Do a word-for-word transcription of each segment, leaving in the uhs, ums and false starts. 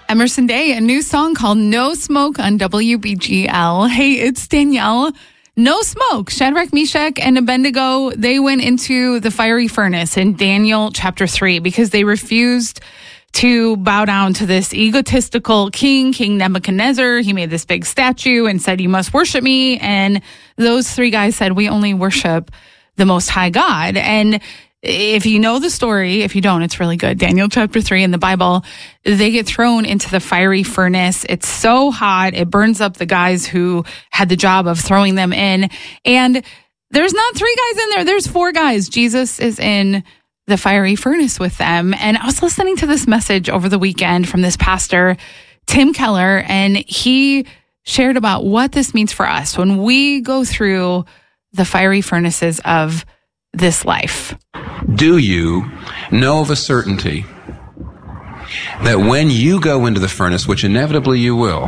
Emerson Day, a new song called No Smoke on W B G L. Hey, it's Danielle. No smoke. Shadrach, Meshach, and Abednego, they went into the fiery furnace in Daniel chapter three because they refused to bow down to this egotistical king, King Nebuchadnezzar. He made this big statue and said, you must worship me. And those three guys said, we only worship the Most High God. And if you know the story, if you don't, it's really good. Daniel chapter three in the Bible, they get thrown into the fiery furnace. It's so hot. It burns up the guys who had the job of throwing them in. And there's not three guys in there. There's four guys. Jesus is in the fiery furnace with them. And I was listening to this message over the weekend from this pastor, Tim Keller, and he shared about what this means for us when we go through the fiery furnaces of this life. Do you know of a certainty that when you go into the furnace, which inevitably you will,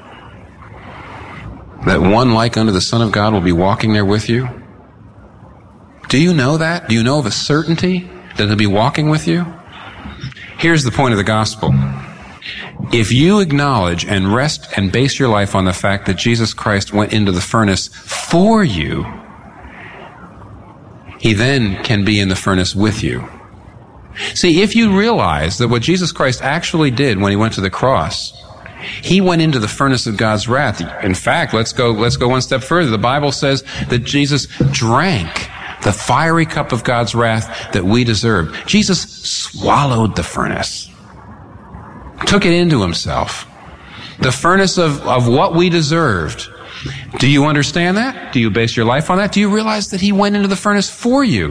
that one like unto the Son of God will be walking there with you? Do you know that? Do you know of a certainty that he'll be walking with you? Here's the point of the gospel. If you acknowledge and rest and base your life on the fact that Jesus Christ went into the furnace for you, he then can be in the furnace with you. See, if you realize that what Jesus Christ actually did when he went to the cross, he went into the furnace of God's wrath. In fact, let's go, let's go one step further. The Bible says that Jesus drank the fiery cup of God's wrath that we deserved. Jesus swallowed the furnace, took it into himself. The furnace of, of what we deserved. Do you understand that? Do you base your life on that? Do you realize that he went into the furnace for you?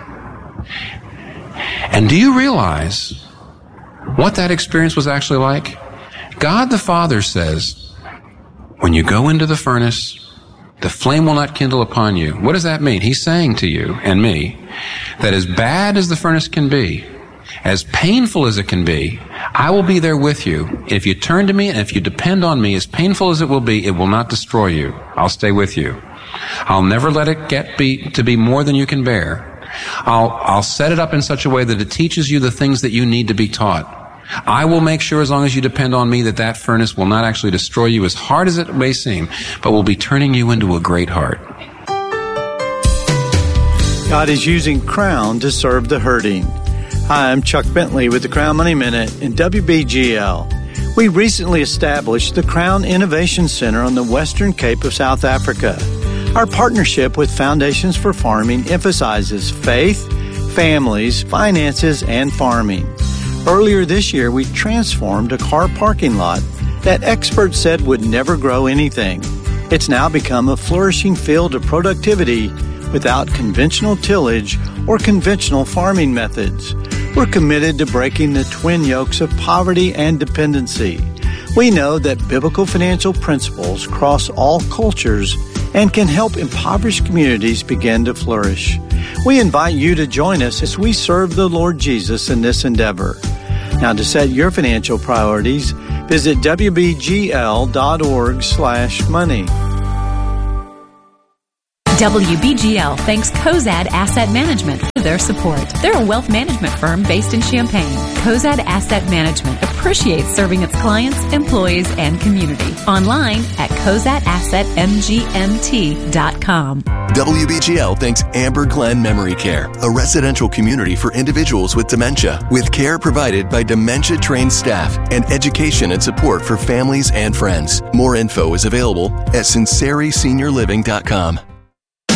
And do you realize what that experience was actually like? God the Father says, when you go into the furnace, the flame will not kindle upon you. What does that mean? He's saying to you and me that as bad as the furnace can be, as painful as it can be, I will be there with you. If you turn to me and if you depend on me, as painful as it will be, it will not destroy you. I'll stay with you. I'll never let it get be to be more than you can bear. I'll, I'll set it up in such a way that it teaches you the things that you need to be taught. I will make sure, as long as you depend on me, that that furnace will not actually destroy you, as hard as it may seem, but will be turning you into a great heart. God is using Crown to serve the hurting. Hi, I'm Chuck Bentley with the Crown Money Minute in W B G L. We recently established the Crown Innovation Center on the Western Cape of South Africa. Our partnership with Foundations for Farming emphasizes faith, families, finances, and farming. Earlier this year, we transformed a car parking lot that experts said would never grow anything. It's now become a flourishing field of productivity without conventional tillage or conventional farming methods. We're committed to breaking the twin yokes of poverty and dependency. We know that biblical financial principles cross all cultures and can help impoverished communities begin to flourish. We invite you to join us as we serve the Lord Jesus in this endeavor. Now, to set your financial priorities, visit W B G L dot org slash money. W B G L thanks Cozad Asset Management for their support. They're a wealth management firm based in Champaign. Cozad Asset Management appreciates serving its clients, employees, and community. Online at cozad asset m g m t dot com. W B G L thanks Amber Glen Memory Care, a residential community for individuals with dementia, with care provided by dementia-trained staff and education and support for families and friends. More info is available at sinceri senior living dot com.